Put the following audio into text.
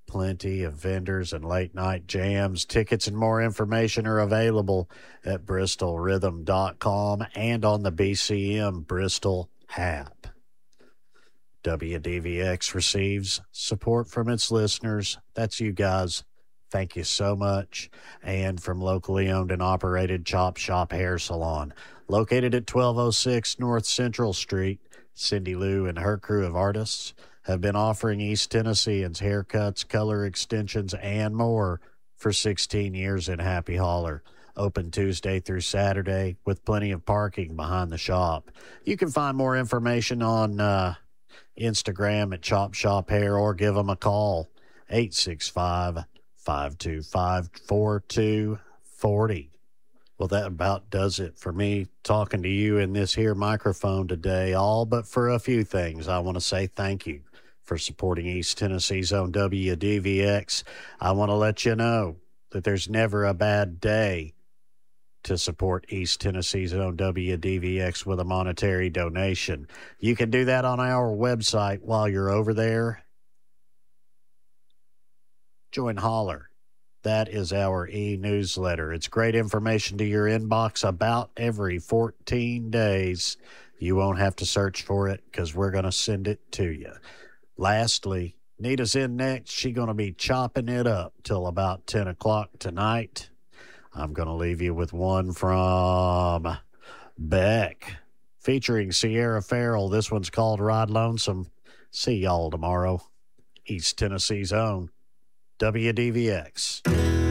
Plenty of vendors and late-night jams. Tickets and more information are available at bristolrhythm.com and on the BCM Bristol app. WDVX receives support from its listeners. That's you guys. Thank you so much. And from locally owned and operated Chop Shop Hair Salon, located at 1206 North Central Street, Cindy Lou and her crew of artists have been offering East Tennesseans haircuts, color extensions, and more for 16 years in Happy Holler. Open Tuesday through Saturday with plenty of parking behind the shop. You can find more information on Instagram at Chop Shop Hair or give them a call, 865-525-4240. Well, that about does it for me talking to you in this here microphone today, all but for a few things. I want to say thank you for supporting East Tennessee's own WDVX. I want to let you know that there's never a bad day to support East Tennessee's own WDVX with a monetary donation. You can do that on our website while you're over there. Join Holler. That is our e-newsletter. It's great information to your inbox about every 14 days. You won't have to search for it because we're going to send it to you. Lastly, Nita's in next. She's going to be chopping it up till about 10 o'clock tonight. I'm going to leave you with one from Beck featuring Sierra Farrell. This one's called Ride Lonesome. See y'all tomorrow. East Tennessee's own WDVX.